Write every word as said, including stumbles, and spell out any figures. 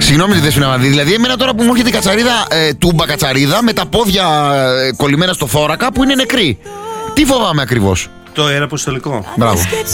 Συγγνώμη, Δέσποινα Βανδύ. Δηλαδή, εμένα τώρα που μου έρχεται η κατσαρίδα, ε, τούμπα κατσαρίδα, με τα πόδια ε, κολλημένα στο θώρακα που είναι νεκρή. Τι φοβάμαι ακριβώς? Το αεραποστολικό. Μπράβο.